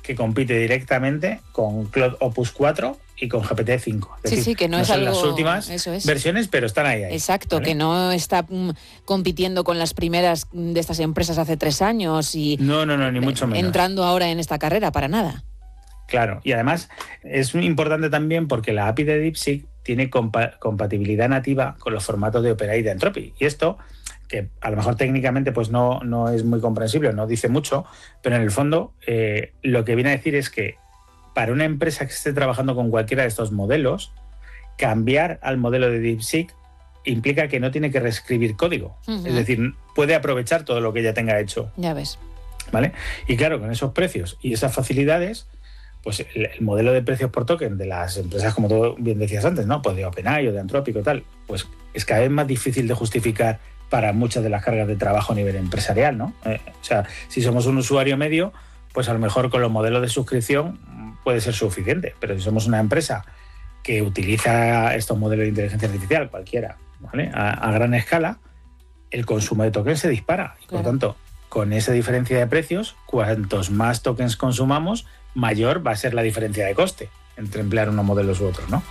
que compite directamente con Claude Opus 4 y con GPT-5. Es decir, sí, que no es son algo, las últimas versiones, pero están ahí. Exacto, ¿vale? ¿Vale? Que no está compitiendo con las primeras de estas empresas hace 3 años y no, ni mucho menos. Entrando ahora en esta carrera, para nada. Claro, y además es muy importante también porque la API de DeepSeek tiene compatibilidad nativa con los formatos de Opera y de Anthropic. Y esto, que a lo mejor técnicamente pues no es muy comprensible, no dice mucho, pero en el fondo lo que viene a decir es que para una empresa que esté trabajando con cualquiera de estos modelos, cambiar al modelo de DeepSeek implica que no tiene que reescribir código. Uh-huh. Es decir, puede aprovechar todo lo que ya tenga hecho. Ya ves. ¿Vale? Y claro, con esos precios y esas facilidades, pues el modelo de precios por token de las empresas, como tú bien decías antes, ¿no? Pues de OpenAI o de Anthropic o tal, pues es cada vez más difícil de justificar para muchas de las cargas de trabajo a nivel empresarial, ¿no? O sea, si somos un usuario medio, pues a lo mejor con los modelos de suscripción puede ser suficiente, pero si somos una empresa que utiliza estos modelos de inteligencia artificial, cualquiera, ¿vale? A gran escala, el consumo de tokens se dispara. Y por tanto, con esa diferencia de precios, cuantos más tokens consumamos, mayor va a ser la diferencia de coste entre emplear unos modelos u otros, ¿no?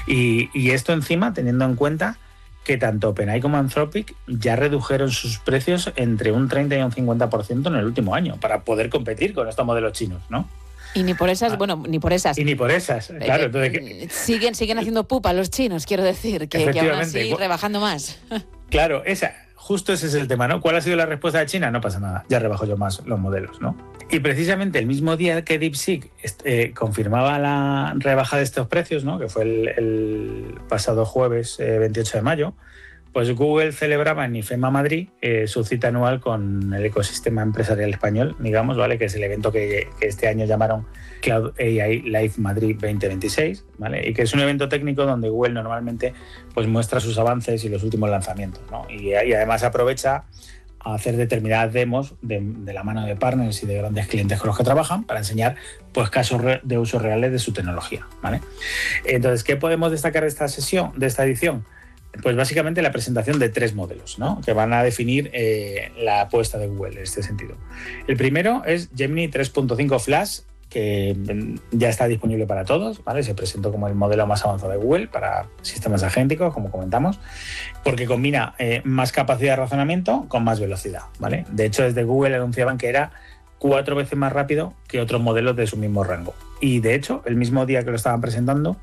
Y esto encima teniendo en cuenta que tanto OpenAI como Anthropic ya redujeron sus precios entre un 30 y un 50% en el último año para poder competir con estos modelos chinos, ¿no? Y ni por esas, ni por esas. Y ni por esas, claro. Entonces, siguen haciendo pupa los chinos, quiero decir, que aún así rebajando más. Claro, justo ese es el tema, ¿no? ¿Cuál ha sido la respuesta de China? No pasa nada, ya rebajo yo más los modelos, ¿no? Y precisamente el mismo día que DeepSeek confirmaba la rebaja de estos precios, ¿no? Que fue el pasado jueves 28 de mayo, pues Google celebraba en IFEMA Madrid su cita anual con el ecosistema empresarial español, digamos, ¿vale? Que es el evento que este año llamaron Cloud AI Live Madrid 2026, ¿vale? Y que es un evento técnico donde Google normalmente pues muestra sus avances y los últimos lanzamientos, ¿no? Y además aprovecha a hacer determinadas demos de la mano de partners y de grandes clientes con los que trabajan para enseñar pues casos de uso reales de su tecnología, ¿vale? Entonces, ¿qué podemos destacar de esta sesión, de esta edición? Pues básicamente la presentación de 3 modelos, ¿no? Que van a definir la apuesta de Google en este sentido. El primero es Gemini 3.5 Flash, que ya está disponible para todos, ¿vale? Se presentó como el modelo más avanzado de Google para sistemas agénticos, como comentamos, porque combina más capacidad de razonamiento con más velocidad, ¿vale? De hecho, desde Google anunciaban que era 4 veces más rápido que otros modelos de su mismo rango. Y de hecho, el mismo día que lo estaban presentando,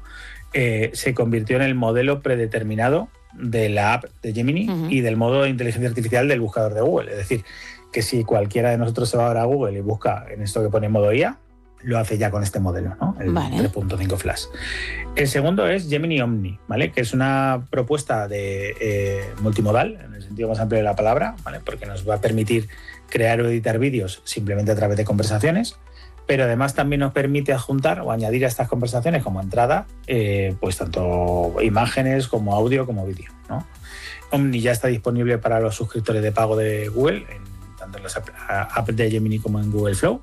se convirtió en el modelo predeterminado de la app de Gemini y del modo de inteligencia artificial del buscador de Google. Es decir, que si cualquiera de nosotros se va ahora a Google y busca en esto que pone modo IA, lo hace ya con este modelo, ¿no? El 3.5 Flash. El segundo es Gemini Omni, ¿vale? Que es una propuesta de multimodal, en el sentido más amplio de la palabra, ¿vale? Porque nos va a permitir crear o editar vídeos simplemente a través de conversaciones, pero además también nos permite adjuntar o añadir a estas conversaciones como entrada, pues tanto imágenes como audio como vídeo, ¿no? Omni ya está disponible para los suscriptores de pago de Google, tanto en las apps de Gemini como en Google Flow,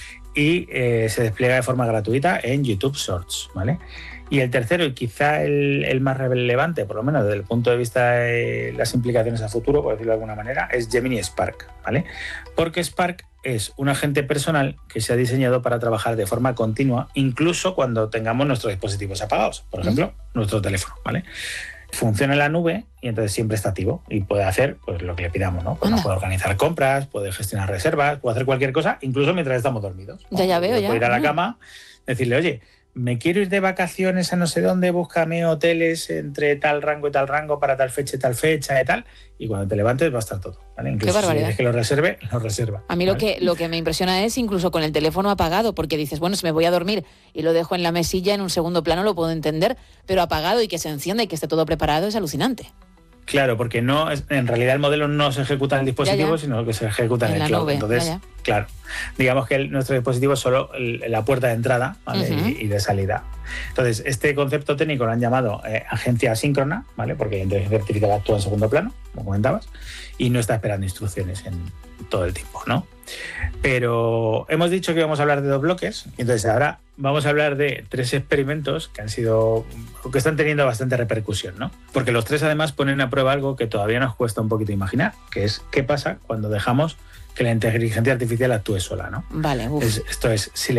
y se despliega de forma gratuita en YouTube Shorts, ¿vale? Y el tercero, y quizá el más relevante, por lo menos desde el punto de vista de las implicaciones a futuro, por decirlo de alguna manera, es Gemini Spark, ¿vale? Porque Spark es un agente personal que se ha diseñado para trabajar de forma continua, incluso cuando tengamos nuestros dispositivos apagados, por ejemplo, nuestro teléfono, ¿vale? Funciona en la nube y entonces siempre está activo y puede hacer pues lo que le pidamos, ¿no? Pues puede organizar compras, puede gestionar reservas, puede hacer cualquier cosa, incluso mientras estamos dormidos, ¿no? Ya veo, ya. Puede ir a la cama, decirle, oye, me quiero ir de vacaciones a no sé dónde, búscame hoteles entre tal rango y tal rango para tal fecha y tal, y cuando te levantes va a estar todo, ¿vale? Incluso si quieres que lo reserve, lo reserva. A mí ¿vale? lo que me impresiona es incluso con el teléfono apagado, porque dices, bueno, si me voy a dormir y lo dejo en la mesilla en un segundo plano lo puedo entender, pero apagado y que se encienda y que esté todo preparado es alucinante. Claro, porque en realidad el modelo no se ejecuta en el dispositivo, sino que se ejecuta en el cloud. Nube, entonces, claro, digamos que nuestro dispositivo es solo la puerta de entrada, ¿vale? y de salida. Entonces, este concepto técnico lo han llamado agencia asíncrona, ¿vale? Porque la inteligencia artificial actúa en segundo plano, como comentabas, y no está esperando instrucciones en todo el tiempo, ¿no? Pero hemos dicho que íbamos a hablar de 2 bloques, y entonces ahora vamos a hablar de 3 experimentos que están teniendo bastante repercusión, ¿no? Porque los 3 además ponen a prueba algo que todavía nos cuesta un poquito imaginar, que es qué pasa cuando dejamos que la inteligencia artificial actúe sola, ¿no? Vale. Esto es, si le